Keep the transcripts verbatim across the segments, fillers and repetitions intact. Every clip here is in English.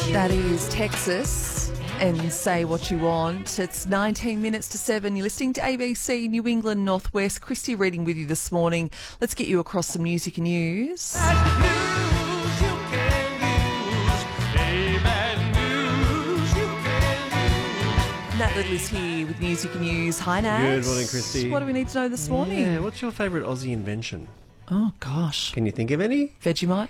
That is Texas and Say What You Want. It's nineteen minutes to seven. You're listening to A B C New England Northwest. Christy reading with you this morning. Let's get you across some music and news. Nat Little is here with music and news. Hi, Nat. Good morning, Christy. What do we need to know this morning? Yeah, what's your favourite Aussie invention? Oh, gosh. Can you think of any? Vegemite?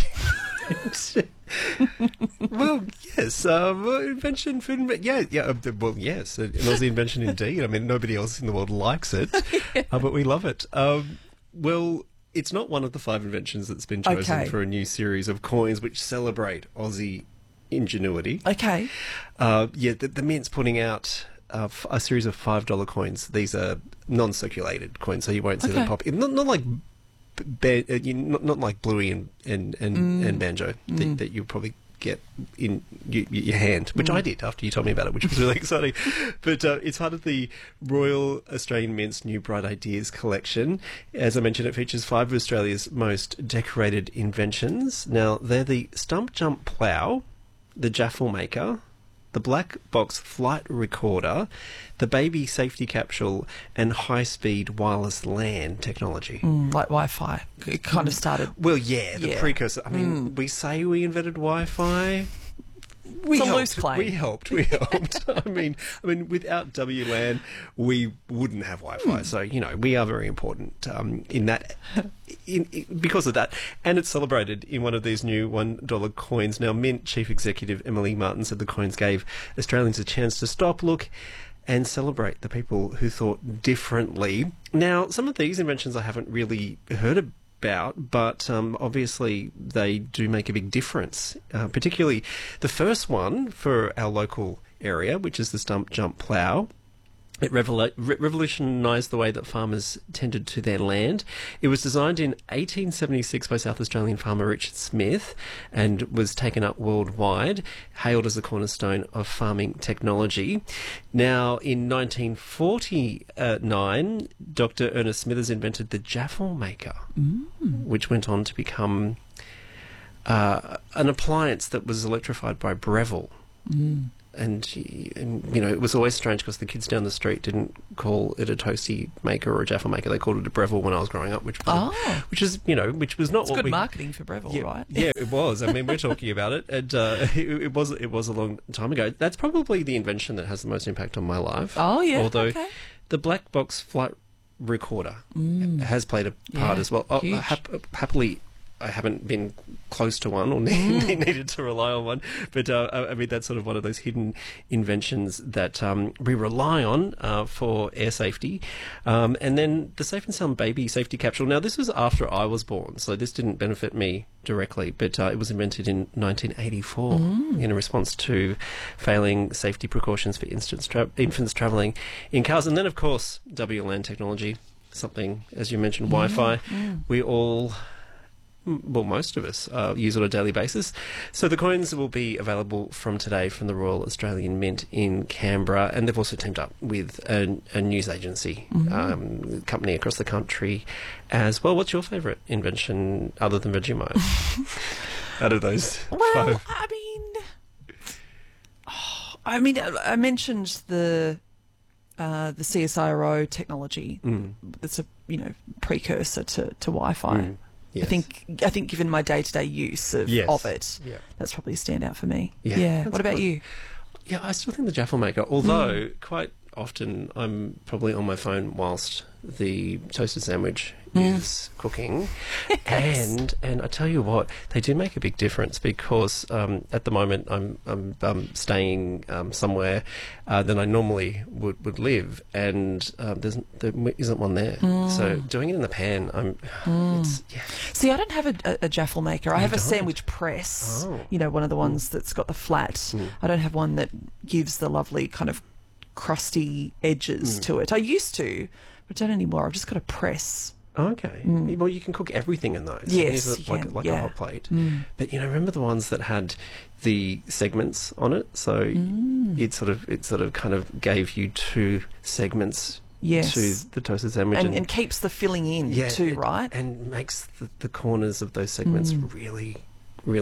Veg- well, yes. Um, invention, food, inve- yeah, yeah. Uh, well, yes, an Aussie invention indeed. I mean, nobody else in the world likes it, yeah. uh, but we love it. Um, well, it's not one of the five inventions that's been chosen Okay. for a new series of coins which celebrate Aussie ingenuity. Okay. Uh, yeah, the, the Mint's putting out uh, f- a series of five dollar coins. These are non-circulated coins, so you won't see Okay. them pop. Not, not like ba- uh, you, not, not like Bluey and and, and, Mm. and Banjo that, Mm. that you probably get in y- y- your hand, which Mm. I did after you told me about it, which was really exciting. But uh, it's part of the Royal Australian Mint's new Bright Ideas collection. As I mentioned, it features five of Australia's most decorated inventions. Now, they're the Stump Jump Plough, the Jaffle Maker, the Black Box Flight Recorder, the Baby Safety Capsule, and high-speed wireless LAN technology. Mm, like Wi-Fi. It kind of started. Well, yeah, the Yeah. precursor. I mean, Mm. we say we invented Wi-Fi. We It's a helped. loose claim. We helped. We helped. I mean, I mean, without W LAN, we wouldn't have Wi-Fi. Mm. So you know, we are very important um, in that, in, in, because of that. And it's celebrated in one of these new one dollar coins. Now, Mint Chief Executive Emily Martin said the coins gave Australians a chance to stop, look, and celebrate the people who thought differently. Now, some of these inventions I haven't really heard about. About, but um, obviously they do make a big difference. Uh, particularly the first one for our local area, which is the Stump Jump Plough. It revolu- re- revolutionised the way that farmers tended to their land. It was designed in eighteen seventy-six by South Australian farmer Richard Smith and was taken up worldwide, hailed as the cornerstone of farming technology. Now, in nineteen forty-nine, Doctor Ernest Smithers invented the Jaffle Maker, Mm. which went on to become uh, an appliance that was electrified by Breville. Mm. And, and, you know, it was always strange because the kids down the street didn't call it a toasty maker or a Jaffle Maker. They called it a Breville when I was growing up, which was, Oh. which is, you know, which was not It's what good we... marketing for Breville, yeah, right? Yeah, it was. I mean, we're talking about it, and uh, it, it was it was a long time ago. That's probably the invention that has the most impact on my life. Oh, yeah, Although okay. the Black Box Flight Recorder Mm. has played a part Yeah, as well. Oh, huge. hap- happily, I haven't been close to one or Mm. needed to rely on one, but uh, I mean that's sort of one of those hidden inventions that um, we rely on uh, for air safety. Um, and then the Safe and Sound Baby Safety Capsule. Now this was after I was born, so this didn't benefit me directly, but uh, it was invented in nineteen eighty-four Mm. in a response to failing safety precautions for infants, tra- infants travelling in cars. And then of course W LAN technology, something as you mentioned, Wi-Fi. Mm. We all, well, most of us uh, use on a daily basis. So the coins will be available from today from the Royal Australian Mint in Canberra, and they've also teamed up with a, a news agency Mhm. um, company across the country as well. What's your favourite invention other than Vegemite? Out of those Well, five? I mean, oh, I mean, I I mentioned the uh, the C S I R O technology. Mm. It's a you know precursor to, to Wi-Fi. Mm. Yes. I think I think given my day to day use of, Yes. of it, Yeah. that's probably a standout for me. Yeah, that's What about good. you? Yeah, I still think the Jaffle Maker, although quite often I'm probably on my phone whilst the toasted sandwich Mm. is cooking. Yes. And and I tell you what, they do make a big difference because um, at the moment I'm I'm, um staying um, somewhere uh, than I normally would, would live, and um, there's there isn't one there. Mm. So doing it in the pan, I'm Mm. it's yeah. See, I don't have a, a, a Jaffle Maker. I You have a don't? sandwich press. Oh. You know, one of the ones that's got the flat. Mm. I don't have one that gives the lovely kind of crusty edges Mm. to it. I used to, but I don't anymore. I've just got a press. Okay. Mm. Well, you can cook everything in those. Yes, Use it you like, can, like yeah. a hot plate. Mm. But you know, remember the ones that had the segments on it? So Mm. it sort of it sort of kind of gave you two segments Yes. to the toasted sandwich, And, and keeps the filling in yeah, too, it- right? and makes the, the corners of those segments Mm. really, really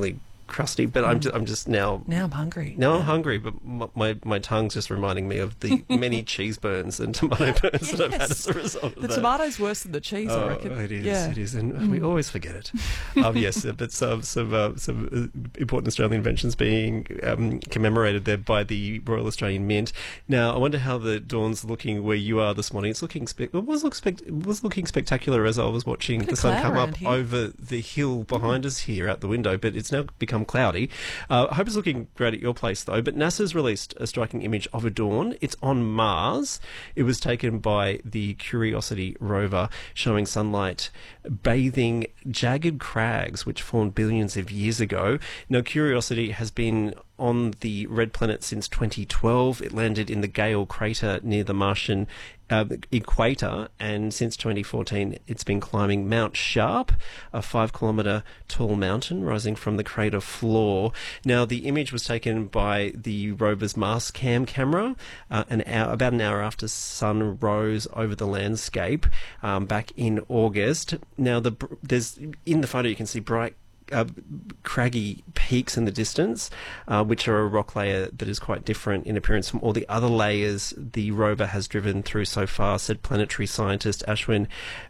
crusty, but I'm just, I'm just now Now I'm hungry. now I'm hungry, but my, my my tongue's just reminding me of the many cheese burns and tomato burns that I've had as a result of The that. tomato's worse than the cheese, Oh, I reckon. it is, Yeah. it is, and we always forget it. um, yes, uh, but some some uh, some uh, important Australian inventions being um, commemorated there by the Royal Australian Mint. Now, I wonder how the dawn's looking where you are this morning. It's looking spe- it was look spec- it was looking spectacular as I was watching Bit the of sun cloud come around up here. over the hill behind us here out the window, but it's now become cloudy. Uh, I hope it's looking great at your place though. But NASA's released a striking image of a dawn. It's on Mars. It was taken by the Curiosity rover, showing sunlight bathing jagged crags which formed billions of years ago. Now, Curiosity has been on the red planet since twenty twelve. It landed in the Gale crater near the Martian uh, equator, and since twenty fourteen it's been climbing Mount Sharp, a five kilometre tall mountain rising from the crater floor. Now, the image was taken by the rover's Mars Cam camera uh, an hour, about an hour after sun rose over the landscape um, back in August. Now, the there's in the photo you can see bright Uh, craggy peaks in the distance, uh, which are a rock layer that is quite different in appearance from all the other layers the rover has driven through so far, said planetary scientist Ashwin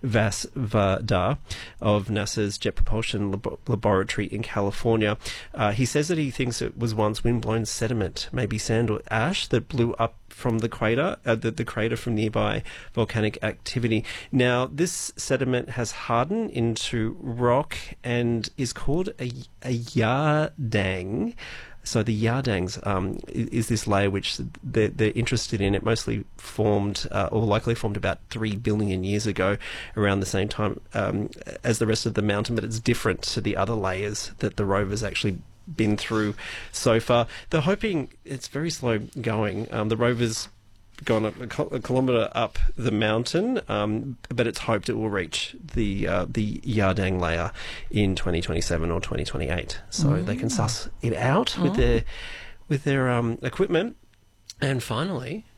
Vasvada of NASA's Jet Propulsion Lab- Laboratory in California. Uh, he says that he thinks it was once windblown sediment, maybe sand or ash, that blew up from the crater, uh, the, the crater from nearby volcanic activity. Now, this sediment has hardened into rock and is called a, a yardang. So the yardangs um, is, is this layer which they're, they're interested in. It mostly formed, uh, or likely formed about three billion years ago, around the same time um, as the rest of the mountain, but it's different to the other layers that the rover's actually been through so far. They're hoping it's very slow going. Um, the rover's gone a, a kilometre up the mountain, um, but it's hoped it will reach the uh, the Yardang layer in twenty twenty-seven or twenty twenty-eight, so mm. they can suss it out mm. with their with their um, equipment. And finally,